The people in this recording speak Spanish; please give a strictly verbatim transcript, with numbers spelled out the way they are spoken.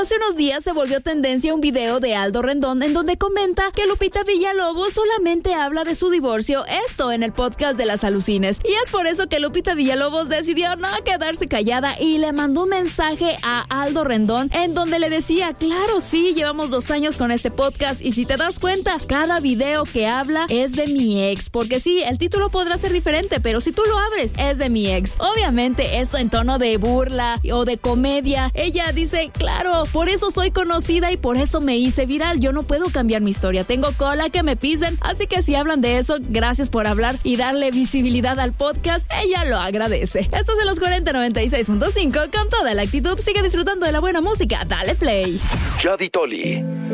hace unos días se volvió tendencia un video de Aldo Rendón en donde comenta que Lupita Villalobos solamente habla de su divorcio, esto en el podcast de Las Alucines. Y es por eso que Lupita Villalobos decidió no quedarse callada y le mandó un mensaje a Aldo Rendón en donde le decía, claro, sí, llevamos dos años con este podcast y si te das cuenta, cada video que habla es de mi ex, porque sí, el título podrá ser diferente, pero si tú lo abres, es de mi ex. Obviamente esto en tono de burla o de comedia. Ella dice, claro, por eso soy conocida y por eso me hice viral. Yo no puedo cambiar mi historia, tengo cola que me pisen, así que si hablan de eso, gracias por hablar y darle visibilidad al podcast, ella lo agradece. Esto es de los cuarenta noventa y seis punto cinco con toda la actitud. Sigue disfrutando de la buena música, dale play. Yadi Toli.